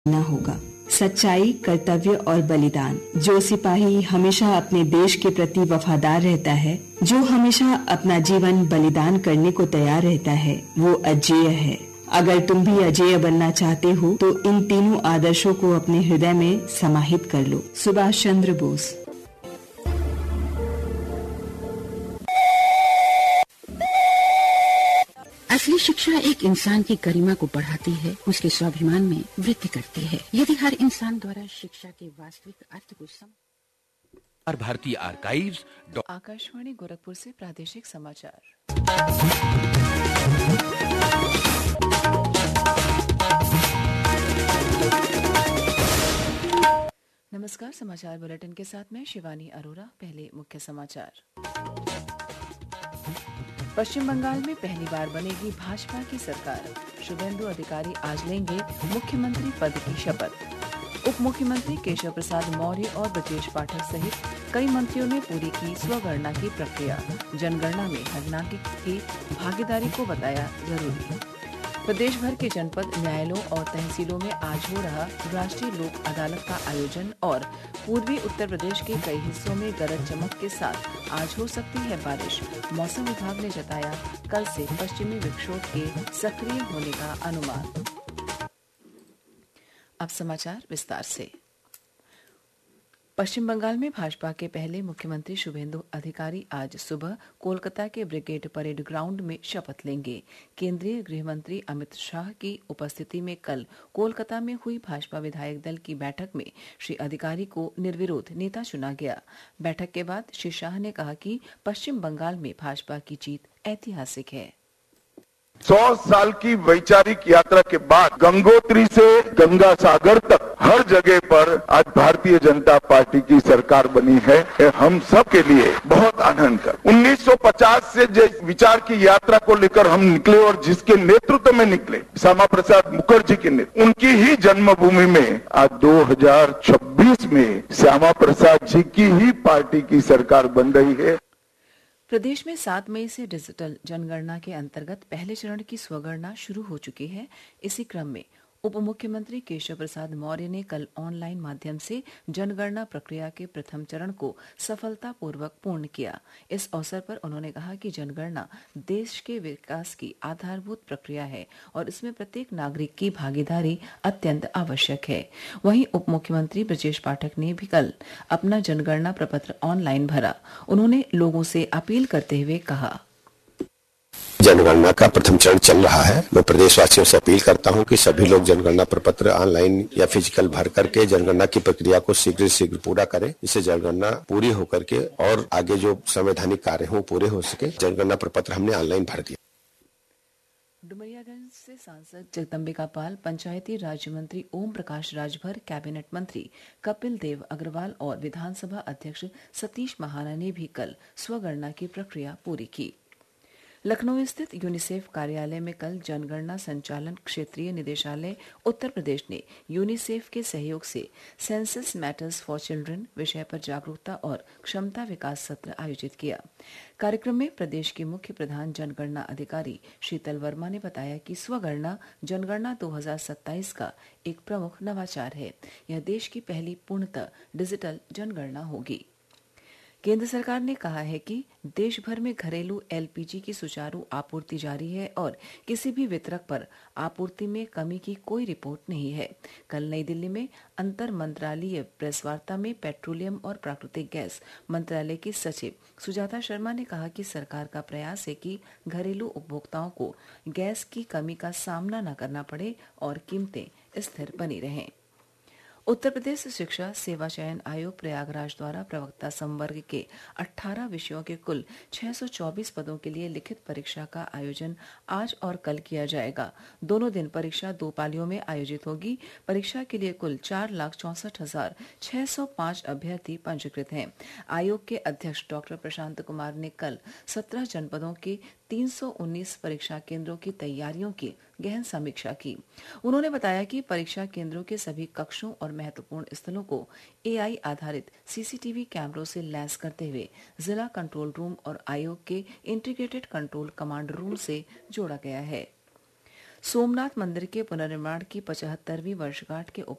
करना होगा। सच्चाई, कर्तव्य और बलिदान। जो सिपाही हमेशा अपने देश के प्रति वफादार रहता है, जो हमेशा अपना जीवन बलिदान करने को तैयार रहता है, वो अजेय है। अगर तुम भी अजेय बनना चाहते हो तो इन तीनों आदर्शों को अपने हृदय में समाहित कर लो। सुभाष चंद्र बोस। असली शिक्षा एक इंसान की गरिमा को बढ़ाती है, उसके स्वाभिमान में वृद्धि करती है। यदि हर इंसान द्वारा शिक्षा के वास्तविक अर्थ को भारतीय आर्काइव्स। आकाशवाणी गोरखपुर से प्रादेशिक समाचार। नमस्कार, समाचार बुलेटिन के साथ मैं शिवानी अरोरा। पहले मुख्य समाचार। पश्चिम बंगाल में पहली बार बनेगी भाजपा की सरकार। शुभेंदु अधिकारी आज लेंगे मुख्यमंत्री पद की शपथ। उप मुख्यमंत्री केशव प्रसाद मौर्य और ब्रजेश पाठक सहित कई मंत्रियों ने पूरी की स्वगणना की प्रक्रिया। जनगणना में हर नागरिक की भागीदारी को बताया जरूरी। प्रदेश भर के जनपद न्यायालयों और तहसीलों में आज हो रहा राष्ट्रीय लोक अदालत का आयोजन और पूर्वी उत्तर प्रदेश के कई हिस्सों में गरज चमक के साथ आज हो सकती है बारिश। मौसम विभाग ने जताया कल से पश्चिमी विक्षोभ के सक्रिय होने का अनुमान। अब समाचार विस्तार से। पश्चिम बंगाल में भाजपा के पहले मुख्यमंत्री शुभेंदु अधिकारी आज सुबह कोलकाता के ब्रिगेड परेड ग्राउंड में शपथ लेंगे। केंद्रीय गृह मंत्री अमित शाह की उपस्थिति में कल कोलकाता में हुई भाजपा विधायक दल की बैठक में श्री अधिकारी को निर्विरोध नेता चुना गया। बैठक के बाद श्री शाह ने कहा कि पश्चिम बंगाल में भाजपा की जीत ऐतिहासिक है। 100 साल की वैचारिक यात्रा के बाद गंगोत्री से गंगा सागर तक हर जगह पर आज भारतीय जनता पार्टी की सरकार बनी है। हम सब के लिए बहुत आनंद का। 1950 से जिस विचार की यात्रा को लेकर हम निकले और जिसके नेतृत्व में निकले, श्यामा प्रसाद मुखर्जी के नेतृत्व, उनकी ही जन्मभूमि में आज 2026 में श्यामा प्रसाद जी की ही पार्टी की सरकार बन रही है। प्रदेश में 7 मई से डिजिटल जनगणना के अंतर्गत पहले चरण की स्वगणना शुरू हो चुकी है। इसी क्रम में उप मुख्यमंत्री केशव प्रसाद मौर्य ने कल ऑनलाइन माध्यम से जनगणना प्रक्रिया के प्रथम चरण को सफलतापूर्वक पूर्ण किया। इस अवसर पर उन्होंने कहा कि जनगणना देश के विकास की आधारभूत प्रक्रिया है और इसमें प्रत्येक नागरिक की भागीदारी अत्यंत आवश्यक है। वहीं उप मुख्यमंत्री ब्रजेश पाठक ने भी कल अपना जनगणना प्रपत्र ऑनलाइन भरा। उन्होंने लोगों से अपील करते हुए कहा, जनगणना का प्रथम चरण चल रहा है। मैं प्रदेशवासियों से अपील करता हूं कि सभी लोग जनगणना प्रपत्र ऑनलाइन या फिजिकल भर करके जनगणना की प्रक्रिया को शीघ्र से शीघ्र पूरा करें। इससे जनगणना पूरी होकर के और आगे जो संवैधानिक कार्य हो पूरे हो सके। जनगणना प्रपत्र हमने ऑनलाइन भर दिया। डुमरियागंज से सांसद जगदम्बिका पाल, पंचायती राज्य मंत्री ओम प्रकाश राजभर, कैबिनेट मंत्री कपिल देव अग्रवाल और विधानसभा अध्यक्ष सतीश महाना ने भी कल स्वगणना की प्रक्रिया पूरी की। लखनऊ स्थित यूनिसेफ कार्यालय में कल जनगणना संचालन क्षेत्रीय निदेशालय उत्तर प्रदेश ने यूनिसेफ के सहयोग से सेंसस मैटर्स फॉर चिल्ड्रन विषय पर जागरूकता और क्षमता विकास सत्र आयोजित किया। कार्यक्रम में प्रदेश की मुख्य प्रधान जनगणना अधिकारी शीतल वर्मा ने बताया कि स्वगणना जनगणना 2027 का एक प्रमुख नवाचार है। यह देश की पहली पूर्णतः डिजिटल जनगणना होगी। केंद्र सरकार ने कहा है कि देश भर में घरेलू एलपीजी की सुचारू आपूर्ति जारी है और किसी भी वितरक पर आपूर्ति में कमी की कोई रिपोर्ट नहीं है। कल नई दिल्ली में अंतर मंत्रालयीय प्रेस वार्ता में पेट्रोलियम और प्राकृतिक गैस मंत्रालय की सचिव सुजाता शर्मा ने कहा कि सरकार का प्रयास है कि घरेलू उपभोक्ताओं को गैस की कमी का सामना न करना पड़े और कीमतें स्थिर बनी रहें। उत्तर प्रदेश शिक्षा सेवा चयन आयोग प्रयागराज द्वारा प्रवक्ता संवर्ग के 18 विषयों के कुल 624 पदों के लिए लिखित परीक्षा का आयोजन आज और कल किया जाएगा। दोनों दिन परीक्षा 2 पालियों में आयोजित होगी। परीक्षा के लिए कुल 4,64,605 अभ्यर्थी पंजीकृत हैं। आयोग के अध्यक्ष डॉक्टर प्रशांत कुमार ने कल 17 जनपदों के 319 परीक्षा केंद्रों की तैयारियों की गहन समीक्षा की। उन्होंने बताया कि परीक्षा केंद्रों के सभी कक्षों और महत्वपूर्ण स्थलों को एआई आधारित सीसीटीवी कैमरों से लैस करते हुए जिला कंट्रोल रूम और आयोग के इंटीग्रेटेड कंट्रोल कमांड रूम से जोड़ा गया है। सोमनाथ मंदिर के पुनर्निर्माण की 75वीं वर्षगांठ के